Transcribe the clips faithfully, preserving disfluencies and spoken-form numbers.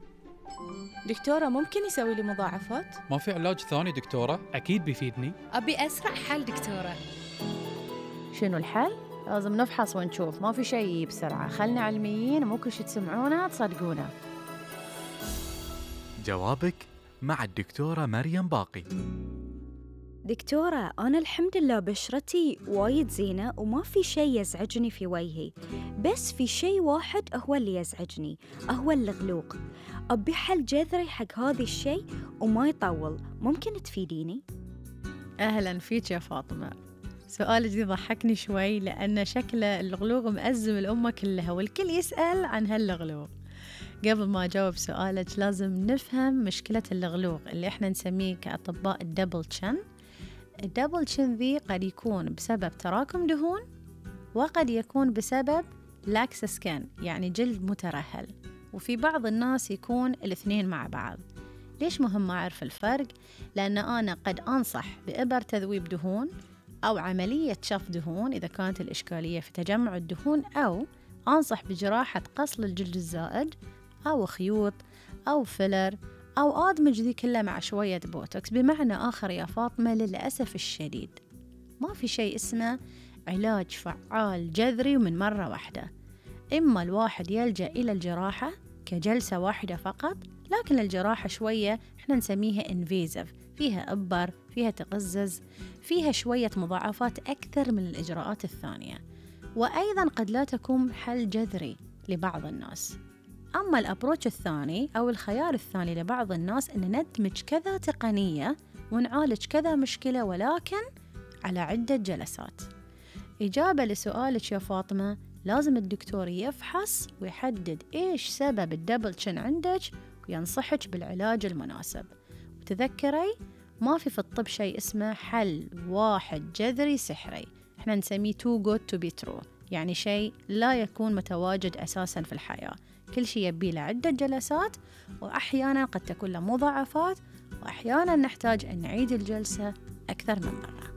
دكتورة ممكن يسوي لي مضاعفات؟ ما في علاج ثاني دكتورة؟ أكيد بيفيدني. أبي أسرع حل دكتورة. شنو الحل؟ لازم نفحص ونشوف، ما في شيء بسرعة. خلنا علميين، مو كل شي تسمعونه تصدقونه. جوابك مع الدكتورة مريم باقي. دكتورة، أنا الحمد لله بشرتي وايد زينة وما في شيء يزعجني في وجهي، بس في شيء واحد هو اللي يزعجني، هو الغلوق. أبي حل جذري حق هذا الشيء وما يطول، ممكن تفيديني؟ أهلاً فيك يا فاطمة. سؤالك دي ضحكني شوي، لأن شكله الغلوق مأزم الأمة كلها والكل يسأل عن هالغلوق. قبل ما أجاوب سؤالك لازم نفهم مشكلة الغلوق اللي إحنا نسميه كأطباء الدبل تشن. الدبل تشن ذي قد يكون بسبب تراكم دهون، وقد يكون بسبب لاكس سكين يعني جلد مترهل، وفي بعض الناس يكون الاثنين مع بعض. ليش مهم أعرف الفرق؟ لأن أنا قد أنصح بإبر تذويب دهون أو عملية شف دهون إذا كانت الإشكالية في تجمع الدهون، أو أنصح بجراحة قص الجلد الزائد أو خيوط أو فيلر أو أدمج ذي كلها مع شوية بوتوكس. بمعنى آخر يا فاطمة، للأسف الشديد ما في شيء اسمه علاج فعال جذري ومن مرة واحدة. إما الواحد يلجأ إلى الجراحة كجلسة واحدة فقط، لكن الجراحة شوية إحنا نسميها انفيزيف، فيها إبر، فيها تقزز، فيها شوية مضاعفات أكثر من الإجراءات الثانية، وأيضا قد لا تكون حل جذري لبعض الناس. أما الأبروتش الثاني أو الخيار الثاني لبعض الناس إن ندمج كذا تقنية ونعالج كذا مشكلة ولكن على عدة جلسات. إجابة لسؤالك يا فاطمة، لازم الدكتور يفحص ويحدد إيش سبب الدبل تشن عندك وينصحك بالعلاج المناسب. وتذكري ما في في الطب شيء اسمه حل واحد جذري سحري، إحنا نسميه too good to be true، يعني شيء لا يكون متواجد أساساً في الحياة. كل شيء يبي له عدة جلسات، وأحياناً قد تكون له مضاعفات، وأحياناً نحتاج أن نعيد الجلسة أكثر من مرة.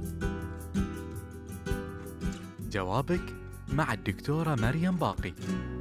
جوابك مع الدكتورة مريم باقي.